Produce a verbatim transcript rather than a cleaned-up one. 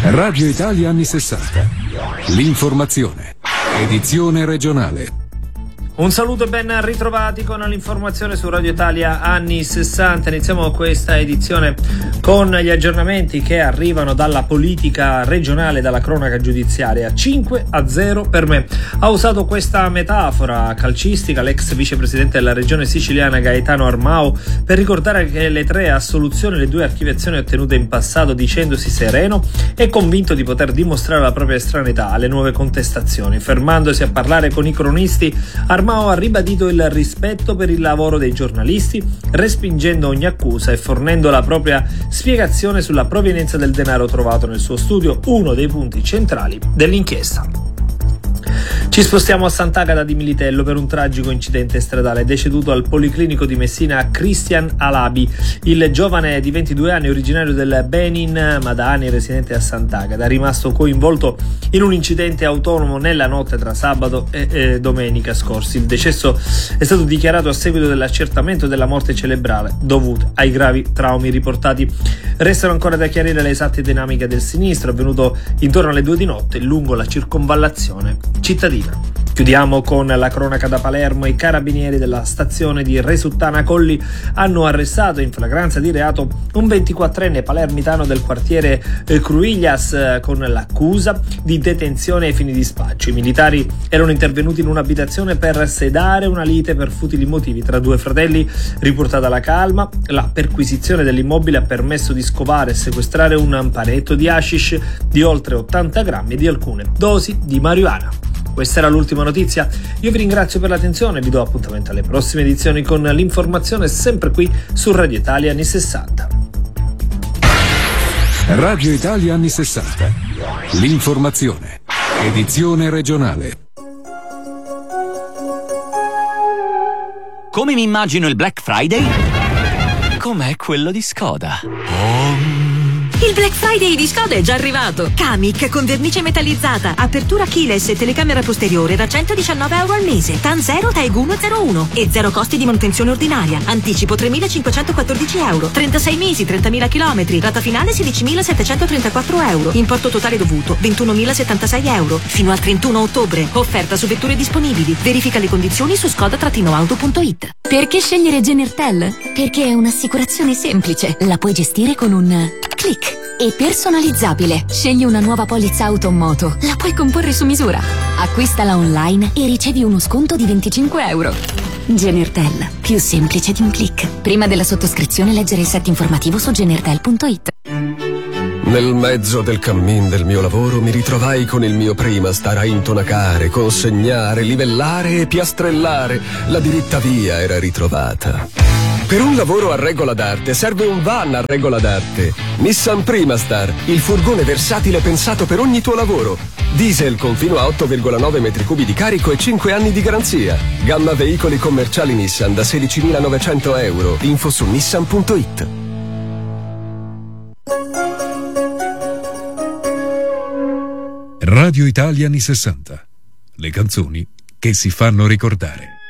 Radio Italia anni sessanta. L'informazione. Edizione regionale. Un saluto e ben ritrovati con l'informazione su Radio Italia anni sessanta. Iniziamo questa edizione con gli aggiornamenti che arrivano dalla politica regionale, dalla cronaca giudiziaria. cinque a zero per me. Ha usato questa metafora calcistica l'ex vicepresidente della regione siciliana Gaetano Armao per ricordare che le tre assoluzioni e le due archiviazioni ottenute in passato, dicendosi sereno e convinto di poter dimostrare la propria estraneità alle nuove contestazioni. Fermandosi a parlare con i cronisti, Armao ha ribadito il rispetto per il lavoro dei giornalisti, respingendo ogni accusa e fornendo la propria spiegazione sulla provenienza del denaro trovato nel suo studio, uno dei punti centrali dell'inchiesta. Ci spostiamo a Sant'Agata di Militello per un tragico incidente stradale. È deceduto al Policlinico di Messina Christian Alabi, il giovane di ventidue anni originario del Benin ma da anni residente a Sant'Agata, rimasto coinvolto in un incidente autonomo nella notte tra sabato e, e domenica scorsi. Il decesso è stato dichiarato a seguito dell'accertamento della morte cerebrale dovuta ai gravi traumi riportati. Restano ancora da chiarire le esatte dinamiche del sinistro avvenuto intorno alle due di notte lungo la circonvallazione cittadina. Chiudiamo con la cronaca da Palermo. I carabinieri della stazione di Resuttana Colli hanno arrestato in flagranza di reato un ventiquattrenne palermitano del quartiere Cruiglias con l'accusa di detenzione ai fini di spaccio. I militari erano intervenuti in un'abitazione per sedare una lite per futili motivi tra due fratelli. Riportata la calma, la perquisizione dell'immobile ha permesso di scovare e sequestrare un paletto di hashish di oltre ottanta grammi e di alcune dosi di marijuana. Questa era l'ultima notizia. Io vi ringrazio per l'attenzione e vi do appuntamento alle prossime edizioni con l'informazione sempre qui su Radio Italia anni sessanta. Radio Italia anni sessanta. L'informazione. Edizione regionale. Come mi immagino il Black Friday? Com'è quello di Skoda? Oh. Il Black Friday di Skoda è già arrivato. Kamiq con vernice metallizzata, apertura keyless e telecamera posteriore da centodiciannove euro al mese. TAN zero, T E G uno zero uno e zero costi di manutenzione ordinaria. Anticipo tremilacinquecentoquattordici euro. trentasei mesi, trentamila chilometri. Rata finale sedicimilasettecentotrentaquattro euro. Importo totale dovuto ventunomilasettantasei euro. Fino al trentuno ottobre. Offerta su vetture disponibili. Verifica le condizioni su skoda auto punto it. Perché scegliere Genertel? Perché è un'assicurazione semplice. La puoi gestire con un click. E personalizzabile. Scegli una nuova polizza auto o moto. La puoi comporre su misura. Acquistala online e ricevi uno sconto di venticinque euro. Genertel. Più semplice di un click. Prima della sottoscrizione leggere il set informativo su genertel punto it. Nel mezzo del cammin del mio lavoro mi ritrovai con il mio prima star a intonacare, consegnare, livellare e piastrellare. La diritta via era ritrovata. Per un lavoro a regola d'arte serve un van a regola d'arte. Nissan Primastar, il furgone versatile pensato per ogni tuo lavoro. Diesel con fino a otto virgola nove metri cubi di carico e cinque anni di garanzia. Gamma veicoli commerciali Nissan da sedicimilanovecento euro. Info su nissan punto it. Radio Italia anni sessanta. Le canzoni che si fanno ricordare.